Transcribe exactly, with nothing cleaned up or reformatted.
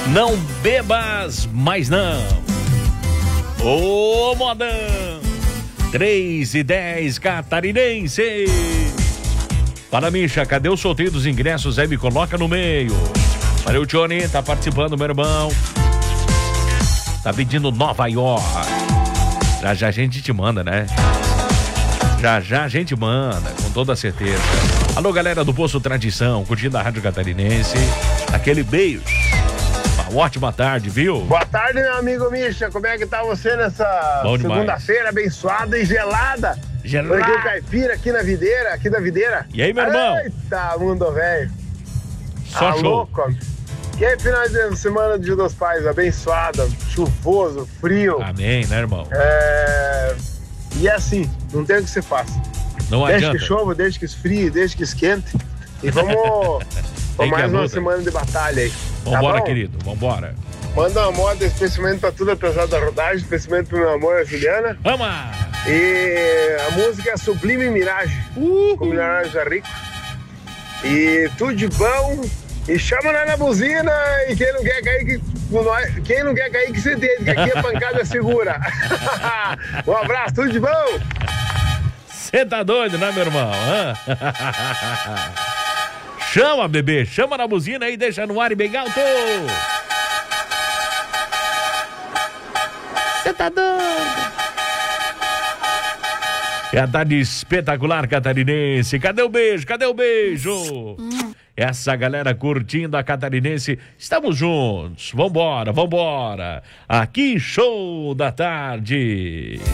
Não bebas mais não. Ô, modão. três e dez catarinense. Para Misha, cadê o sorteio dos ingressos? Aí me coloca no meio. Valeu, Johnny, tá participando, meu irmão. Tá pedindo Nova York. Já já a gente te manda, né? Já já a gente manda, com toda certeza. Alô, galera do Poço Tradição, curtindo a Rádio Catarinense. Aquele beijo. Uma ótima tarde, viu? Boa tarde, meu amigo Misha. Como é que tá você nessa segunda-feira abençoada e gelada? Gelada. Aqui o caipira, aqui na videira, aqui na videira. E aí, meu irmão? Eita, mundo velho. Só tá show. Louco. Que é final de semana do Dia dos Pais, abençoada, chuvoso, frio. Amém, né, irmão? É... E é assim, não tem o que você faça. Não deixa adianta. que chova, deixa que esfrie, deixa que esquente. E vamos com mais uma semana de batalha aí. Vambora, tá querido, vambora. Manda uma moda, especialmente pra tudo atrasado da rodagem, especialmente pro meu amor, a Juliana. Vamos! E a música é Sublime Mirage, uh-huh. com o Milionário Já Rico. E tudo de bom. E chama lá na buzina. E quem não quer cair, que, quem não quer cair, que se deite, que aqui a pancada segura. Um abraço, tudo de bom. Você tá doido, né, meu irmão? Chama, bebê, chama na buzina aí, deixa no ar e bem alto. Você tá doido? É a tarde espetacular catarinense. Cadê o beijo? Cadê o beijo? Hum. Essa galera curtindo a Catarinense. Estamos juntos. Vambora, vambora. Aqui, show da tarde.